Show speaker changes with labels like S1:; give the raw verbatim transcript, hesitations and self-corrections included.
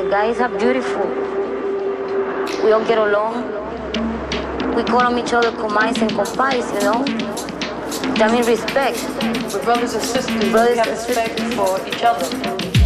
S1: guys are beautiful. We all get along. We call on each other comais and compais, you know? That means respect.
S2: We're brothers and sisters.
S1: Brothers
S2: we have
S1: and
S2: respect sisters. for each other.